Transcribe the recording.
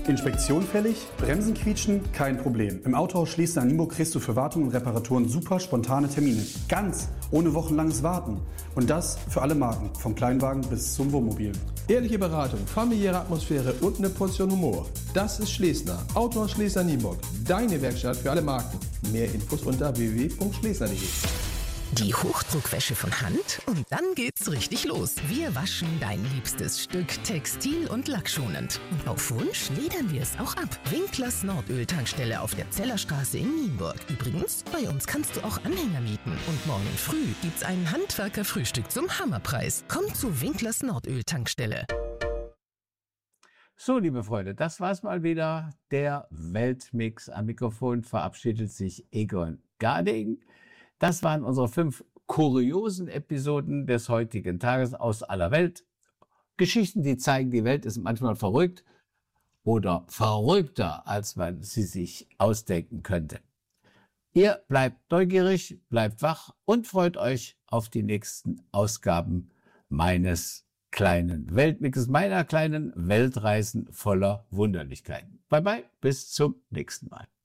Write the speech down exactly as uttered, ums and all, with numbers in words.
Inspektion fällig? Bremsen quietschen? Kein Problem. Im Autohaus Schlesien-Nienburg kriegst du für Wartung und Reparaturen super spontane Termine. Ganz ohne wochenlanges Warten. Und das für alle Marken, vom Kleinwagen bis zum Wohnmobil. Ehrliche Beratung, familiäre Atmosphäre und eine Portion Humor. Das ist Schlesner. Autohaus Schlesien-Nienburg. Deine Werkstatt für alle Marken. Mehr Infos unter w w w punkt schlesner punkt d e. Die Hochdruckwäsche von Hand und dann geht's richtig los. Wir waschen dein liebstes Stück textil- und lackschonend. Und auf Wunsch ledern wir es auch ab. Winklers Nordöl-Tankstelle auf der Zellerstraße in Nienburg. Übrigens, bei uns kannst du auch Anhänger mieten. Und morgen früh gibt's ein Handwerkerfrühstück zum Hammerpreis. Komm zu Winklers Nordöl-Tankstelle. So, liebe Freunde, das war's mal wieder. Der Weltmix. Am Mikrofon verabschiedet sich Egon Garding. Das waren unsere fünf kuriosen Episoden des heutigen Tages aus aller Welt. Geschichten, die zeigen, die Welt ist manchmal verrückt oder verrückter, als man sie sich ausdenken könnte. Ihr bleibt neugierig, bleibt wach und freut euch auf die nächsten Ausgaben meines kleinen Weltmixes, meiner kleinen Weltreisen voller Wunderlichkeiten. Bye bye, bis zum nächsten Mal.